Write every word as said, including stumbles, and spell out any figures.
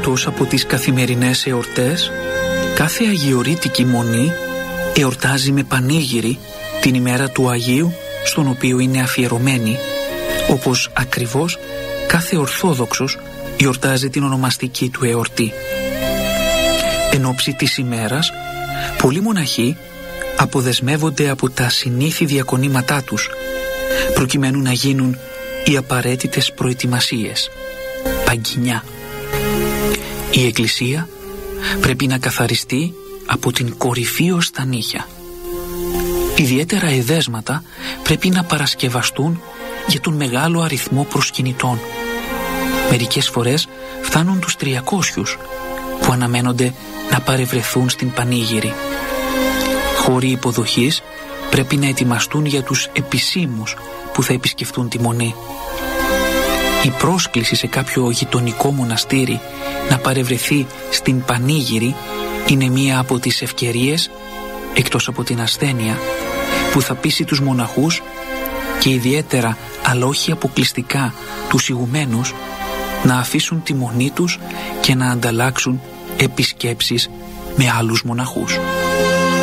Εκτός από τις καθημερινές εορτές, κάθε αγιορείτικη μονή εορτάζει με πανήγυρη την ημέρα του Αγίου στον οποίο είναι αφιερωμένη, όπως ακριβώς κάθε Ορθόδοξος γιορτάζει την ονομαστική του εορτή. Εν ώψη της ημέρας, πολλοί μοναχοί αποδεσμεύονται από τα συνήθη διακονήματά τους, προκειμένου να γίνουν οι απαραίτητες προετοιμασίες, παγκινιά. Η Εκκλησία πρέπει να καθαριστεί από την κορυφή ως τα νύχια. Ιδιαίτερα εδέσματα πρέπει να παρασκευαστούν για τον μεγάλο αριθμό προσκυνητών. Μερικές φορές φτάνουν τους τριακόσιους που αναμένονται να παρευρεθούν στην πανήγυρη. Χώροι υποδοχής πρέπει να ετοιμαστούν για τους επισήμους που θα επισκεφτούν τη μονή. Η πρόσκληση σε κάποιο γειτονικό μοναστήρι να παρευρεθεί στην πανήγυρη είναι μία από τις ευκαιρίες, εκτός από την ασθένεια, που θα πείσει τους μοναχούς και ιδιαίτερα, αλλά όχι αποκλειστικά, τους ηγουμένους να αφήσουν τη μονή τους και να ανταλλάξουν επισκέψεις με άλλους μοναχούς.